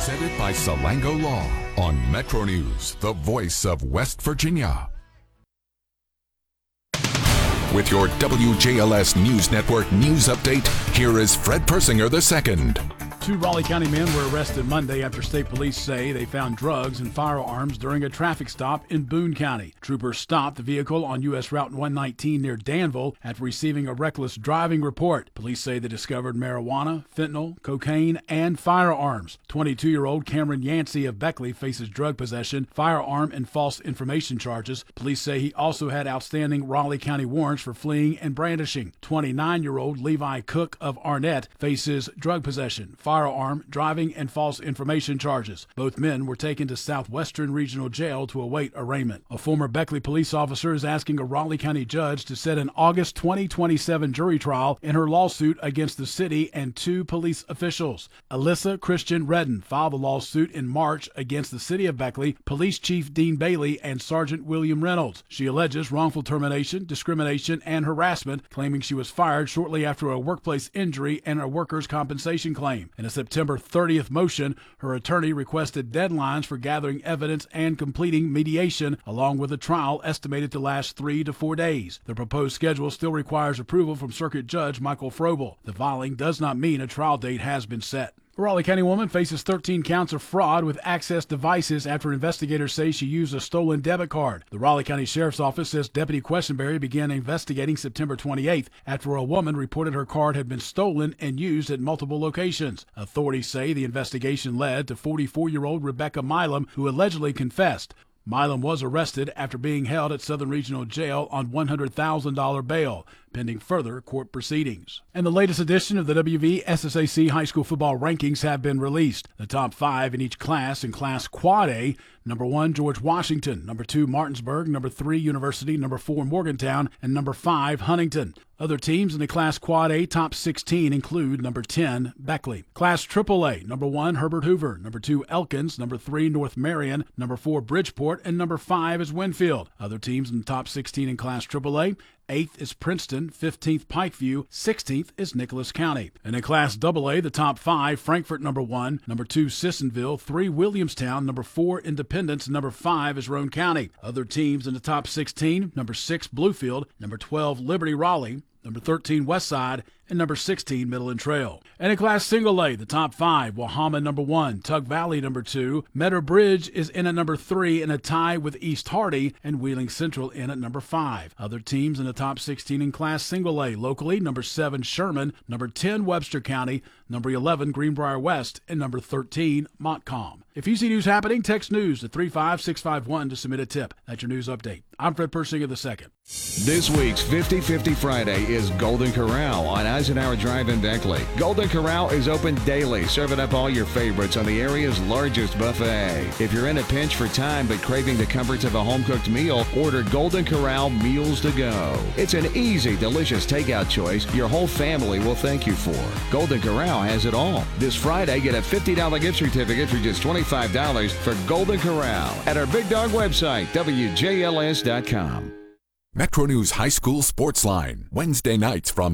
Presented by Salango Law on Metro News, the voice of West Virginia. With your WJLS News Network news update, here is Fred Persinger II. 2 Raleigh County men were arrested Monday after state police say they found drugs and firearms during a traffic stop in Boone County. Troopers stopped the vehicle on U.S. Route 119 near Danville after receiving a reckless driving report. Police say they discovered marijuana, fentanyl, cocaine, and firearms. 22-year-old Cameron Yancey of Beckley faces drug possession, firearm, and false information charges. Police say he also had outstanding Raleigh County warrants for fleeing and brandishing. 29-year-old Levi Cook of Arnett faces drug possession, firearm, driving, and false information charges. Both men were taken to Southwestern Regional Jail to await arraignment. A former Beckley police officer is asking a Raleigh County judge to set an August 2027 jury trial in her lawsuit against the city and 2 police officials. Alyssa Christian Redden filed the lawsuit in March against the city of Beckley, Police Chief Dean Bailey, and Sergeant William Reynolds. She alleges wrongful termination, discrimination, and harassment, claiming she was fired shortly after a workplace injury and a workers' compensation claim. In a September 30th motion, her attorney requested deadlines for gathering evidence and completing mediation, along with a trial estimated to last 3 to 4 days. The proposed schedule still requires approval from Circuit Judge Michael Frobel. The filing does not mean a trial date has been set. A Raleigh County woman faces 13 counts of fraud with access devices after investigators say she used a stolen debit card. The Raleigh County Sheriff's Office says Deputy Questenberry began investigating September 28th after a woman reported her card had been stolen and used at multiple locations. Authorities say the investigation led to 44-year-old Rebecca Milam, who allegedly confessed. Milam was arrested after being held at Southern Regional Jail on $100,000 bail, pending further court proceedings. And the latest edition of the WVSSAC high school football rankings have been released. The top 5 in each class in Class Quad A: number 1, George Washington; number 2, Martinsburg; number 3, University; number 4, Morgantown; and number 5, Huntington. Other teams in the Class Quad A top 16 include number 10, Beckley. Class AAA, number 1, Herbert Hoover; number 2, Elkins; number 3, North Marion; number 4, Bridgeport; and number 5 is Winfield. Other teams in the top 16 in Class AAA: 8th is Princeton, 15th Pikeview, 16th is Nicholas County. And in Class AA, the top 5, Frankfort number 1, number 2, Sissonville; 3, Williamstown; number 4, Independence; number 5 is Roane County. Other teams in the top 16, number 6, Bluefield; number 12, Liberty Raleigh; number 13, Westside; and number 16, Midland Trail. And in Class Single A, the top 5, Wahama number 1, Tug Valley number 2, Meadow Bridge is in at number 3 in a tie with East Hardy, and Wheeling Central in at number 5. Other teams in the top 16 in Class Single A locally: number 7, Sherman; number 10, Webster County; number 11, Greenbrier West; and number 13, Montcalm. If you see news happening, text news to 35651 to submit a tip. That's your news update. I'm Fred Persinger II. This week's 50-50 Friday is Golden Corral on Eisenhower Drive in Beckley. Golden Corral is open daily, serving up all your favorites on the area's largest buffet. If you're in a pinch for time but craving the comforts of a home-cooked meal, order Golden Corral Meals to Go. It's an easy, delicious takeout choice your whole family will thank you for. Golden Corral has it all. This Friday, get a $50 gift certificate for just $25 for Golden Corral at our Big Dog website, WJLS.com. Metro News High School Sports Line, Wednesday nights from